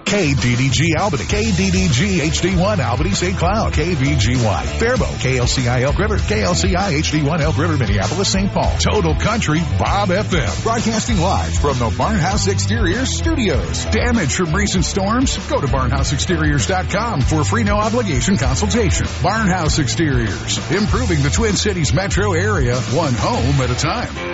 KDDG Albany, KDDG HD1 Albany St. Cloud, KVGY Faribault, KLCI Elk River, KLCI HD1 Elk River Minneapolis St. Paul, Total Country Bob FM, broadcasting live from the Barnhouse Exteriors Studios. Damage from recent storms? Go to barnhouseexteriors.com for a free no obligation consultation. Barnhouse Exteriors, improving the Twin Cities metro area, one home at a time.